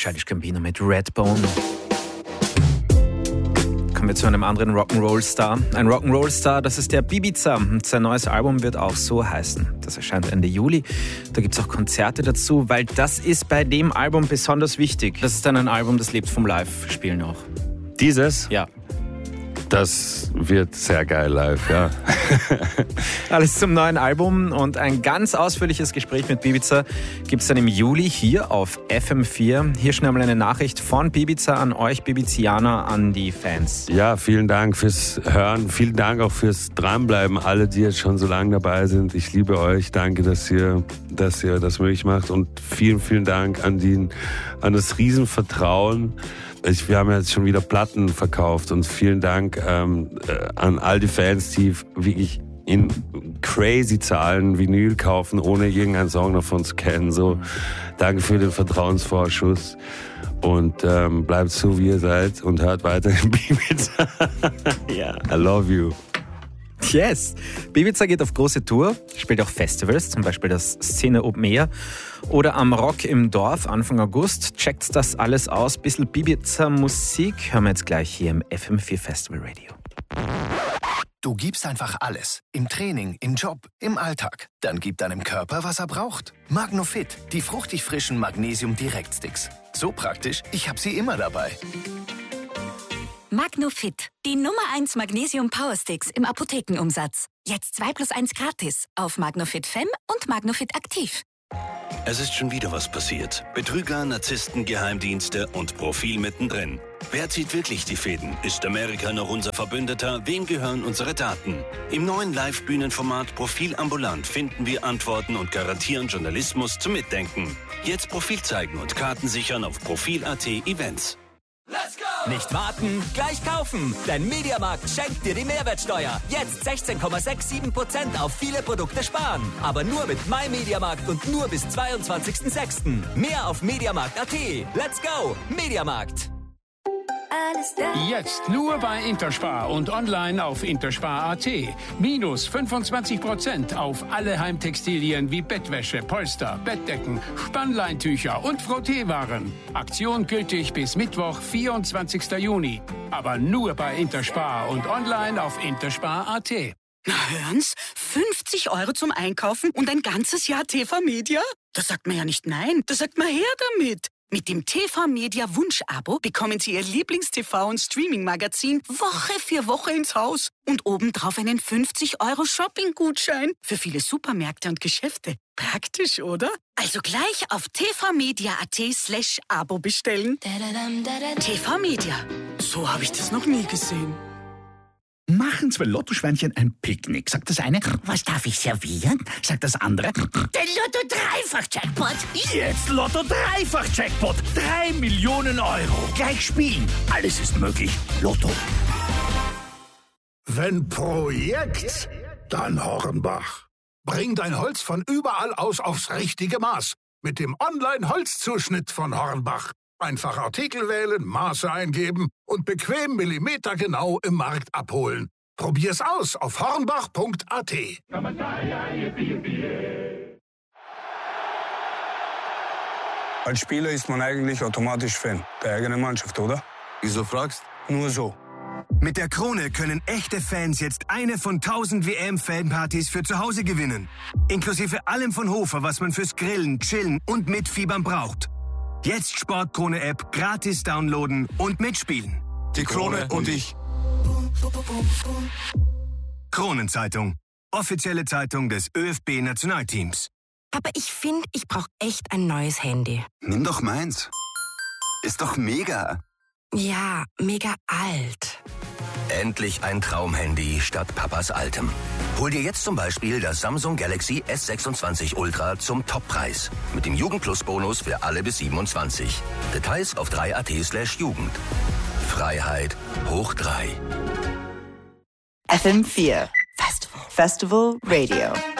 Childish Gambino mit Redbone. Kommen wir zu einem anderen Rock'n'Roll-Star. Ein Rock'n'Roll-Star, das ist der Bibiza. Und sein neues Album wird auch so heißen. Das erscheint Ende Juli. Da gibt es auch Konzerte dazu, weil das ist bei dem Album besonders wichtig. Das ist dann ein Album, das lebt vom Live-Spielen auch. Dieses? Ja. Das wird sehr geil live, ja. Alles zum neuen Album und ein ganz ausführliches Gespräch mit Bibiza gibt es dann im Juli hier auf FM4. Hier schnell mal eine Nachricht von Bibiza an euch Bibizianer, an die Fans. Ja, vielen Dank fürs Hören, vielen Dank auch fürs Dranbleiben, alle, die jetzt schon so lange dabei sind. Ich liebe euch, danke, dass ihr das möglich macht und vielen, vielen Dank an das Riesenvertrauen. Wir haben jetzt schon wieder Platten verkauft und vielen Dank an all die Fans, die wirklich in crazy Zahlen Vinyl kaufen, ohne irgendeinen Song davon zu kennen. So, danke für den Vertrauensvorschuss und bleibt so, wie ihr seid und hört weiterhin Bibiza. Yeah, I love you. Yes! Bibiza geht auf große Tour, spielt auch Festivals, zum Beispiel das Szene Open Air oder am Rock im Dorf Anfang August. Checkt das alles aus. Bissl Bibiza Musik hören wir jetzt gleich hier im FM4 Festival Radio. Du gibst einfach alles. Im Training, im Job, im Alltag. Dann gib deinem Körper, was er braucht. Magnofit, die fruchtig frischen Magnesium-Direktsticks. So praktisch, ich habe sie immer dabei. Magnofit, die Nummer 1 Magnesium Powersticks im Apothekenumsatz. Jetzt 2+1 gratis auf Magnofit Fem und Magnofit Aktiv. Es ist schon wieder was passiert. Betrüger, Narzissten, Geheimdienste und Profil mittendrin. Wer zieht wirklich die Fäden? Ist Amerika noch unser Verbündeter? Wem gehören unsere Daten? Im neuen Live-Bühnenformat Profil ambulant finden wir Antworten und garantieren Journalismus zum Mitdenken. Jetzt Profil zeigen und Karten sichern auf Profil.at Events. Let's go! Nicht warten, gleich kaufen! Denn Mediamarkt schenkt dir die Mehrwertsteuer. Jetzt 16,67% auf viele Produkte sparen. Aber nur mit MyMediamarkt und nur bis 22.06. Mehr auf Mediamarkt.at. Let's go! Mediamarkt! Jetzt nur bei Interspar und online auf interspar.at. Minus 25% auf alle Heimtextilien wie Bettwäsche, Polster, Bettdecken, Spannleintücher und Frotteewaren. Aktion gültig bis Mittwoch, 24. Juni. Aber nur bei Interspar und online auf interspar.at. Na hören's, 50 € zum Einkaufen und ein ganzes Jahr TV Media? Da sagt man ja nicht nein, da sagt man her damit. Mit dem TV Media Wunsch-Abo bekommen Sie Ihr Lieblings-TV- und Streaming-Magazin Woche für Woche ins Haus und obendrauf einen 50 € Shopping-Gutschein für viele Supermärkte und Geschäfte. Praktisch, oder? Also gleich auf tvmedia.at/Abo bestellen. TV Media. So habe ich das noch nie gesehen. Machen 2 Lottoschweinchen ein Picknick. Sagt das eine, was darf ich servieren? Sagt das andere, den Lotto-Dreifach-Jackpot. Jetzt Lotto-Dreifach-Jackpot. 3 Millionen €. Gleich spielen. Alles ist möglich. Lotto. Wenn Projekt, dann Hornbach. Bring dein Holz von überall aus aufs richtige Maß. Mit dem Online-Holzzuschnitt von Hornbach. Einfach Artikel wählen, Maße eingeben und bequem millimetergenau im Markt abholen. Probier's aus auf hornbach.at. Als Spieler ist man eigentlich automatisch Fan der eigenen Mannschaft, oder? Wieso fragst? Nur so. Mit der Krone können echte Fans jetzt eine von 1000 WM-Fanpartys für zu Hause gewinnen. Inklusive allem von Hofer, was man fürs Grillen, Chillen und Mitfiebern braucht. Jetzt Sportkrone-App gratis downloaden und mitspielen. Die Krone und ich. Kronenzeitung. Offizielle Zeitung des ÖFB-Nationalteams. Aber ich finde, ich brauche echt ein neues Handy. Nimm doch meins. Ist doch mega. Ja, mega alt. Endlich ein Traumhandy statt Papas altem. Hol dir jetzt zum Beispiel das Samsung Galaxy S26 Ultra zum Toppreis. Mit dem Jugend-Plus-Bonus für alle bis 27. Details auf 3.at/Jugend. Freiheit hoch 3. FM4 Festival Radio.